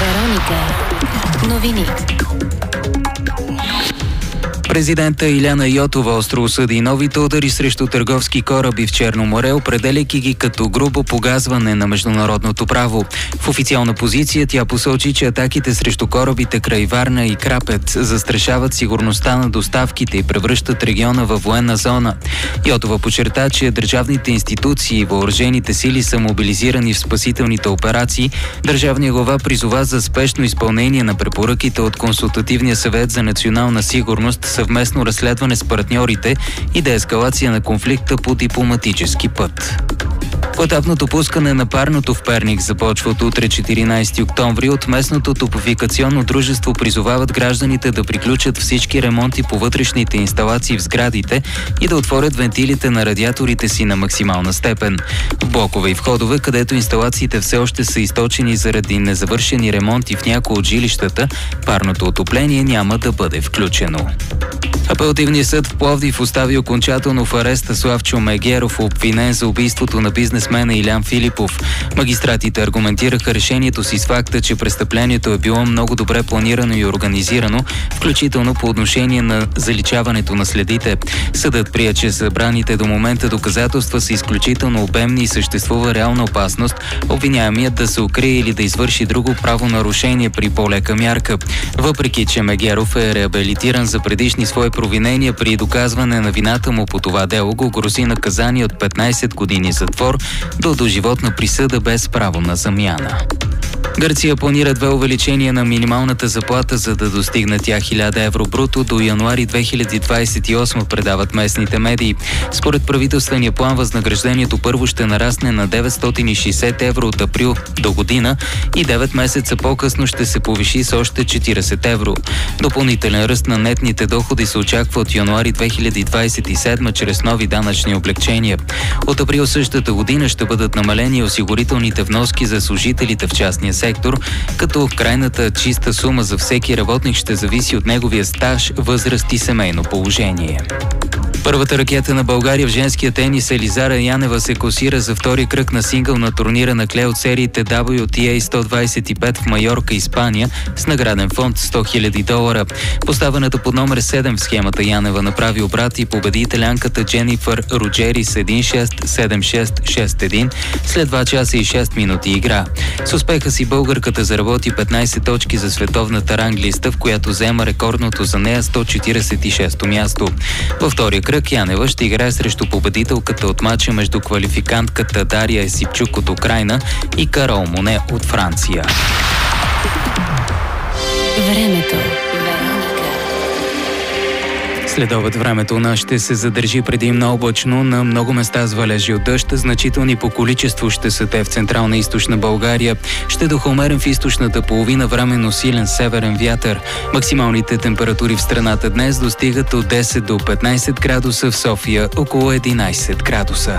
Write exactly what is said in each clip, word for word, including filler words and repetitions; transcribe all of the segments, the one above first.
Вероника. Новини. Президента Иляна Йотова остро осъди новите удари срещу търговски кораби в Черно море, определяйки ги като грубо погазване на международното право. В официална позиция тя посочи, че атаките срещу корабите край Варна и Крапец застрашават сигурността на доставките и превръщат региона във военна зона. Йотова подчерта, че държавните институции и въоръжените сили са мобилизирани в спасителните операции. Държавният глава призова за спешно изпълнение на препоръките от Консултативния съвет за национална сигурност, съвместно разследване с партньорите и деескалация на конфликта по дипломатически път. Поетапното пускане на парното в Перник започва от утре, четиринайсети октомври. От местното топлофикационно дружество призовават гражданите да приключат всички ремонти по вътрешните инсталации в сградите и да отворят вентилите на радиаторите си на максимална степен. В блокове и входове, където инсталациите все още са източени заради незавършени ремонти в някои от жилищата, парното отопление няма да бъде включено. Апелативният съд в Пловдив остави окончателно в ареста Славчо Мегеров, обвинен за убийството на бизнесмена Илян Филипов. Магистратите аргументираха решението си с факта, че престъплението е било много добре планирано и организирано, включително по отношение на заличаването на следите. Съдът прие, че събраните до момента доказателства са изключително обемни и съществува реална опасност обвиняемият да се укрие или да извърши друго правонарушение при по-лека мярка. Въпреки че Мегеров е реабилитиран за предишни свои провинения при доказване на вината му по това дело, го грози наказание от петнайсет години затвор до доживотна присъда без право на замяна. Гърция планира две увеличения на минималната заплата, за да достигне тя хиляда евро бруто до януари две хиляди двайсет и осма, предават местните медии. Според правителствения план възнаграждението първо ще нарасне на деветстотин и шейсет евро от април до година и девет месеца по-късно ще се повиши с още четирийсет евро. Допълнителен ръст на нетните доходи се очаква от януари две хиляди двайсет и седма чрез нови данъчни облекчения. От април същата година ще бъдат намалени осигурителните вноски за служителите в частния сектор, като крайната чиста сума за всеки работник ще зависи от неговия стаж, възраст и семейно положение. Първата ракета на България в женския тенис Елизара Янева се класира за втори кръг на сингъл на турнира на клей от сериите дабъл ю ти ей сто двайсет и пет в Майорка, Испания, с награден фонд сто хиляди долара. Поставената под номер седем в схемата Янева направи обрат и победи италянката Дженифър Роджери с едно шест, седем шест, шест едно след два часа и шест минути игра. С успеха си българката заработи петнайсет точки за световната ранглиста, в която взема рекордното за нея сто четирийсет и шесто място. Във втория кръг Янева ще играе срещу победителката от мача между квалификантката Дария Есипчук от Украйна и Карол Моне от Франция. Времето. Следобед времето у нас ще се задържи предимно облачно, на много места с валежи от дъжд. Значителни по количество ще са те в централна и източна България. Ще духа умерен в източната половина, временно силен северен вятър. Максималните температури в страната днес достигат от десет до петнайсет градуса, в София около единайсет градуса.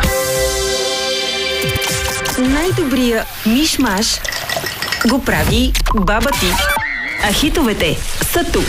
Най-добрия миш-маш го прави баба ти. А хитовете са тук.